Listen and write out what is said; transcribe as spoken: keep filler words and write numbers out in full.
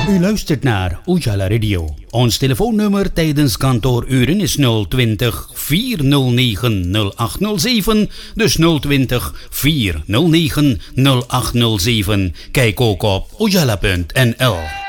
U luistert naar Ujala Radio. Ons telefoonnummer tijdens kantooruren is nul twintig, vier nul negen, nul acht nul zeven. Dus nul twintig, vier nul negen, nul acht nul zeven. Kijk ook op ujala punt n l.